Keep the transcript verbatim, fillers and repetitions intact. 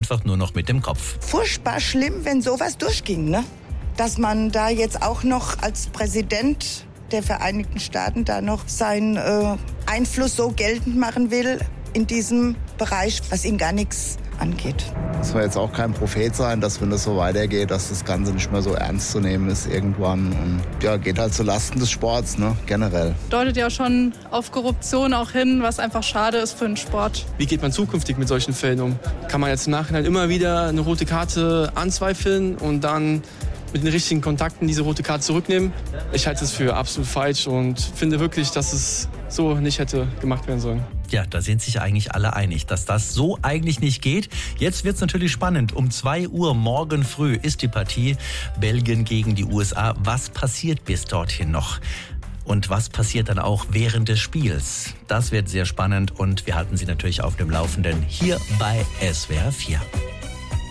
einfach nur noch mit dem Kopf. Furchtbar schlimm, wenn sowas durchging, ne? Dass man da jetzt auch noch als Präsident der Vereinigten Staaten da noch seinen äh, Einfluss so geltend machen will in diesem Bereich, was ihm gar nichts angeht. Muss man jetzt auch kein Prophet sein, dass wenn das so weitergeht, dass das Ganze nicht mehr so ernst zu nehmen ist irgendwann. Und ja, geht halt zu Lasten des Sports, ne, generell. Deutet ja schon auf Korruption auch hin, was einfach schade ist für den Sport. Wie geht man zukünftig mit solchen Fällen um? Kann man jetzt im Nachhinein immer wieder eine rote Karte anzweifeln und dann mit den richtigen Kontakten diese rote Karte zurücknehmen? Ich halte es für absolut falsch und finde wirklich, dass es so nicht hätte gemacht werden sollen. Ja, da sind sich eigentlich alle einig, dass das so eigentlich nicht geht. Jetzt wird's natürlich spannend. Um zwei Uhr morgen früh ist die Partie Belgien gegen die U S A. Was passiert bis dorthin noch? Und was passiert dann auch während des Spiels? Das wird sehr spannend und wir halten Sie natürlich auf dem Laufenden hier bei S W R vier.